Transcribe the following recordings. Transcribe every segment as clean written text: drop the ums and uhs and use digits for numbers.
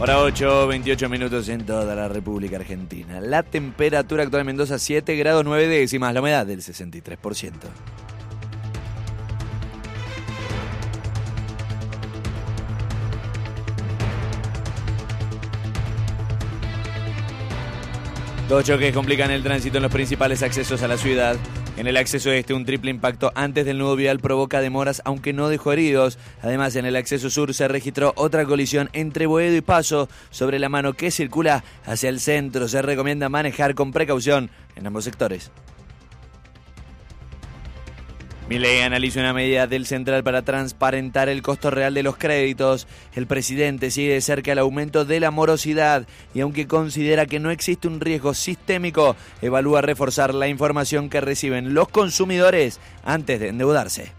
Hora 8, 28 minutos en toda la República Argentina. La temperatura actual en Mendoza 7 grados 9 décimas, la humedad del 63%. Dos choques complican el tránsito en los principales accesos a la ciudad. En el acceso este, un triple impacto antes del nudo vial provoca demoras, aunque no dejó heridos. Además, en el acceso sur se registró otra colisión entre Boedo y Paso sobre la mano que circula hacia el centro. Se recomienda manejar con precaución en ambos sectores. Milei analiza una medida del Central para transparentar el costo real de los créditos. El presidente sigue de cerca el aumento de la morosidad y aunque considera que no existe un riesgo sistémico, evalúa reforzar la información que reciben los consumidores antes de endeudarse.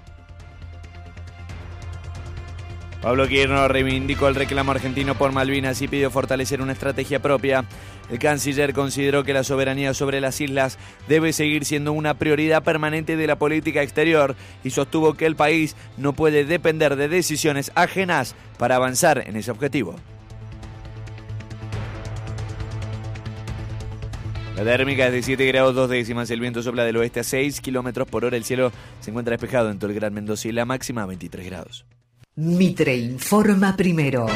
Pablo Kirchner reivindicó el reclamo argentino por Malvinas y pidió fortalecer una estrategia propia. El canciller consideró que la soberanía sobre las islas debe seguir siendo una prioridad permanente de la política exterior y sostuvo que el país no puede depender de decisiones ajenas para avanzar en ese objetivo. La térmica es de 7 grados 2 décimas, el viento sopla del oeste a 6 kilómetros por hora, el cielo se encuentra despejado en todo el Gran Mendoza y la máxima a 23 grados. Mitre informa primero.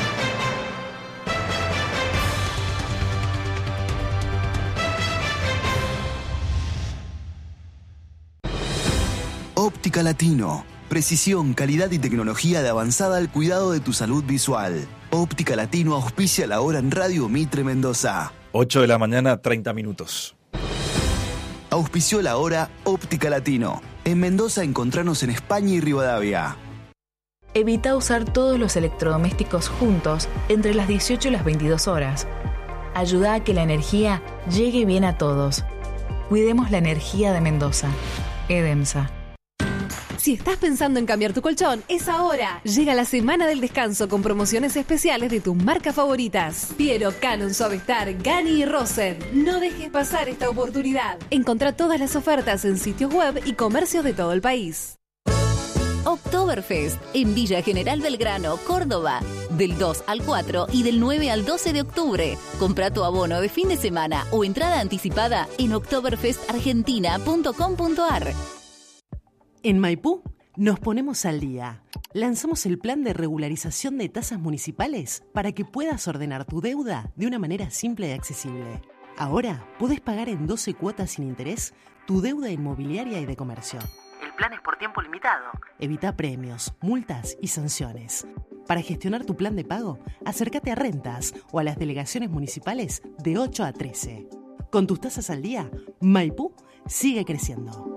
Óptica Latino. Precisión, calidad y tecnología de avanzada al cuidado de tu salud visual. Óptica Latino auspicia la hora en Radio Mitre Mendoza. 8 de la mañana, 30 minutos. Auspició la hora Óptica Latino. En Mendoza encontranos en España y Rivadavia. Evita usar todos los electrodomésticos juntos entre las 18 y las 22 horas. Ayuda a que la energía llegue bien a todos. Cuidemos la energía de Mendoza. Edemsa. Si estás pensando en cambiar tu colchón, es ahora. Llega la semana del descanso con promociones especiales de tus marcas favoritas. Piero, Canon, Suavestar, Gani y Rosen. No dejes pasar esta oportunidad. Encontrá todas las ofertas en sitios web y comercios de todo el país. Oktoberfest en Villa General Belgrano, Córdoba, del 2 al 4 y del 9 al 12 de octubre. Compra tu abono de fin de semana o entrada anticipada en oktoberfestargentina.com.ar. En Maipú nos ponemos al día. Lanzamos el plan de regularización de tasas municipales para que puedas ordenar tu deuda de una manera simple y accesible. Ahora podés pagar en 12 cuotas sin interés tu deuda inmobiliaria y de comercio. El plan es por tiempo limitado. Evita premios, multas y sanciones. Para gestionar tu plan de pago, acércate a Rentas o a las delegaciones municipales de 8 a 13. Con tus tasas al día, Maipú sigue creciendo.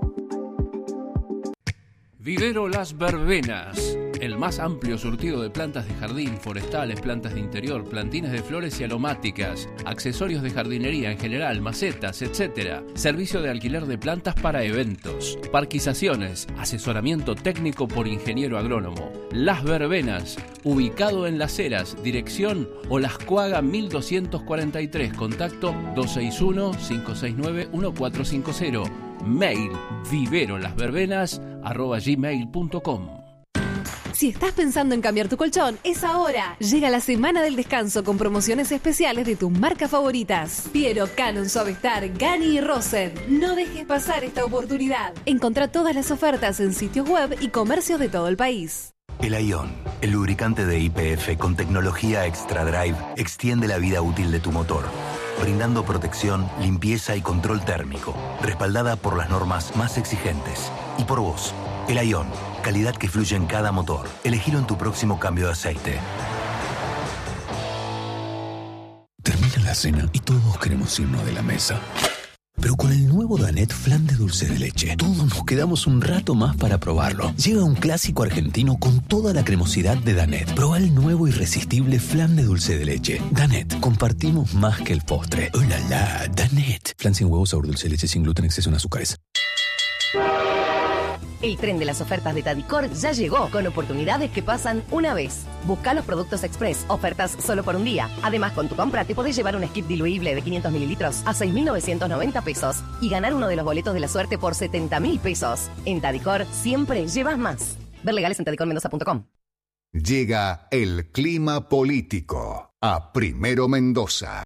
Vivero Las Verbenas, el más amplio surtido de plantas de jardín, forestales, plantas de interior, plantines de flores y aromáticas, accesorios de jardinería en general, macetas, etc. Servicio de alquiler de plantas para eventos, parquizaciones, asesoramiento técnico por ingeniero agrónomo. Las Verbenas, ubicado en Las Heras, dirección Olascuaga 1243, contacto 261-569-1450. Mail viverolasverbenas@gmail.com. Si estás pensando en cambiar tu colchón, es ahora. Llega la semana del descanso con promociones especiales de tus marcas favoritas. Piero, Canon, Suavestar, Gani y Rosen. No dejes pasar esta oportunidad. Encontrá todas las ofertas en sitios web y comercios de todo el país. El Ion, el lubricante de YPF con tecnología Extra Drive, extiende la vida útil de tu motor, brindando protección, limpieza y control térmico, respaldada por las normas más exigentes. Y por vos, el Ion, calidad que fluye en cada motor. Elegilo en tu próximo cambio de aceite. Termina la cena y todos queremos irnos de la mesa. Pero con el nuevo Danette Flan de dulce de leche, todos nos quedamos un rato más para probarlo. Llega un clásico argentino con toda la cremosidad de Danette. Probá el nuevo irresistible flan de dulce de leche. Danette, compartimos más que el postre. ¡Oh, la, la! Danette. Flan sin huevos, sabor dulce de leche, sin gluten, exceso en azúcares. El tren de las ofertas de Tadicor ya llegó, con oportunidades que pasan una vez. Busca los productos express, ofertas solo por un día. Además, con tu compra te podés llevar un skip diluible de 500 mililitros a 6.990 pesos y ganar uno de los boletos de la suerte por 70.000 pesos. En Tadicor siempre llevas más. Ver legales en tadicormendoza.com. Llega el clima político a Primero Mendoza.